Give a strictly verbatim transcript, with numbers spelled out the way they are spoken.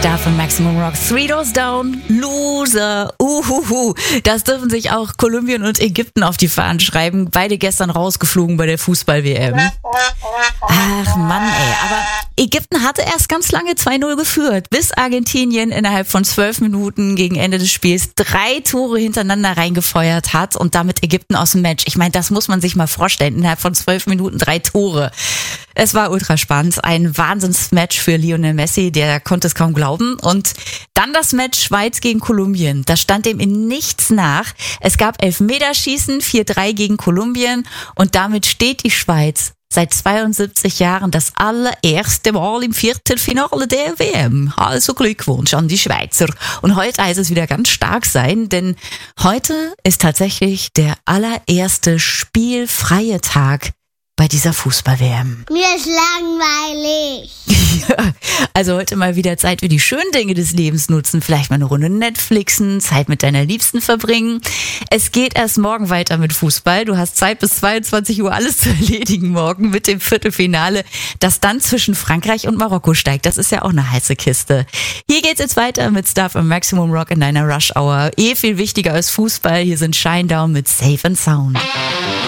Star von Maximum Rock. Three Doors Down, Loser, uhuhu. Das dürfen sich auch Kolumbien und Ägypten auf die Fahnen schreiben. Beide gestern rausgeflogen bei der Fußball-W M. Ach Mann, ey. Aber Ägypten hatte erst ganz lange zwei null geführt, bis Argentinien innerhalb von zwölf Minuten gegen Ende des Spiels drei Tore hintereinander reingefeuert hat und damit Ägypten aus dem Match. Ich meine, das muss man sich mal vorstellen. Innerhalb von zwölf Minuten drei Tore. Es war ultra spannend. Ein Wahnsinnsmatch für Lionel Messi, der konnte es kaum glauben. Und dann das Match Schweiz gegen Kolumbien. Das stand dem in nichts nach. Es gab Elfmeterschießen, vier drei gegen Kolumbien. Und damit steht die Schweiz seit zweiundsiebzig Jahren das allererste Mal im Viertelfinale der W M. Also Glückwunsch an die Schweizer. Und heute heißt es wieder ganz stark sein, denn heute ist tatsächlich der allererste spielfreie Tag bei dieser Fußball-W M. Mir ist langweilig. Ja, also heute mal wieder Zeit für die schönen Dinge des Lebens nutzen. Vielleicht mal eine Runde Netflixen, Zeit mit deiner Liebsten verbringen. Es geht erst morgen weiter mit Fußball. Du hast Zeit bis zweiundzwanzig Uhr alles zu erledigen morgen mit dem Viertelfinale, das dann zwischen Frankreich und Marokko steigt. Das ist ja auch eine heiße Kiste. Hier geht's jetzt weiter mit Stuff im Maximum Rock in deiner Rush Hour. Eh viel wichtiger als Fußball. Hier sind Shinedown mit Safe and Sound.